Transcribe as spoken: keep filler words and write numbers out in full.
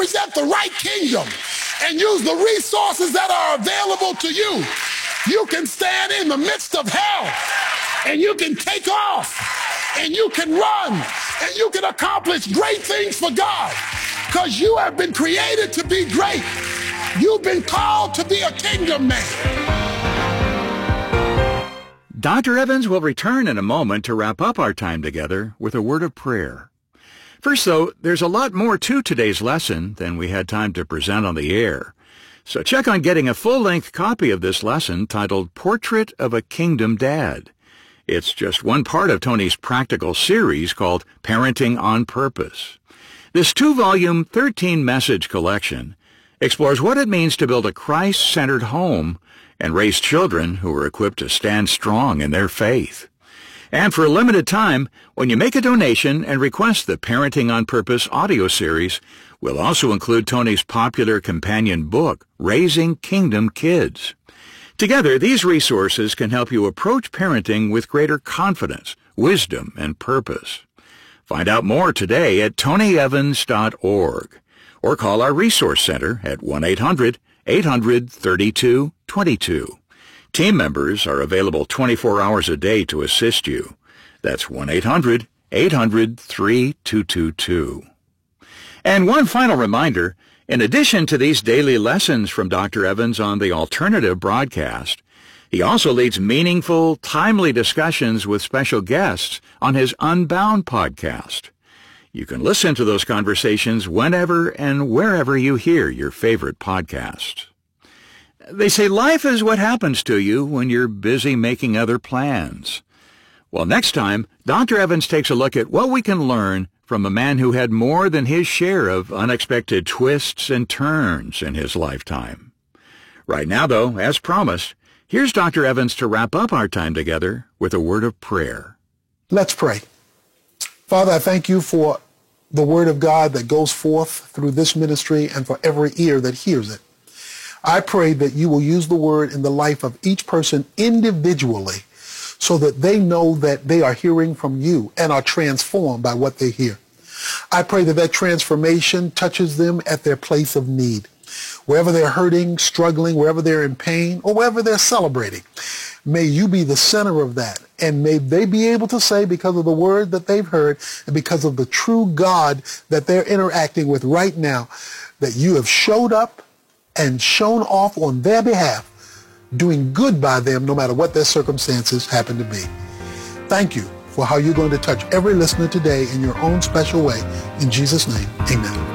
represent the right kingdom and use the resources that are available to you, you can stand in the midst of hell, and you can take off, and you can run, and you can accomplish great things for God, because you have been created to be great. You've been called to be a kingdom man. Doctor Evans will return in a moment to wrap up our time together with a word of prayer. First, though, there's a lot more to today's lesson than we had time to present on the air. So check on getting a full-length copy of this lesson titled Portrait of a Kingdom Dad. It's just one part of Tony's practical series called Parenting on Purpose. This two-volume, thirteen-message collection explores what it means to build a Christ-centered home and raise children who are equipped to stand strong in their faith. And for a limited time, when you make a donation and request the Parenting on Purpose audio series, we'll also include Tony's popular companion book, Raising Kingdom Kids. Together, these resources can help you approach parenting with greater confidence, wisdom, and purpose. Find out more today at tony evans dot org or call our Resource Center at one eight hundred, eight hundred, thirty-two, twenty-two. Team members are available twenty-four hours a day to assist you. That's one eight hundred, eight hundred, three two two two. And one final reminder, in addition to these daily lessons from Doctor Evans on the Alternative broadcast, he also leads meaningful, timely discussions with special guests on his Unbound podcast. You can listen to those conversations whenever and wherever you hear your favorite podcasts. They say life is what happens to you when you're busy making other plans. Well, next time, Doctor Evans takes a look at what we can learn from a man who had more than his share of unexpected twists and turns in his lifetime. Right now, though, as promised, here's Doctor Evans to wrap up our time together with a word of prayer. Let's pray. Father, I thank you for the word of God that goes forth through this ministry and for every ear that hears it. I pray that you will use the word in the life of each person individually so that they know that they are hearing from you and are transformed by what they hear. I pray that that transformation touches them at their place of need. Wherever they're hurting, struggling, wherever they're in pain, or wherever they're celebrating, may you be the center of that. And may they be able to say, because of the word that they've heard and because of the true God that they're interacting with right now, that you have showed up and shown off on their behalf, doing good by them no matter what their circumstances happen to be. Thank you for how you're going to touch every listener today in your own special way. In Jesus' name, amen.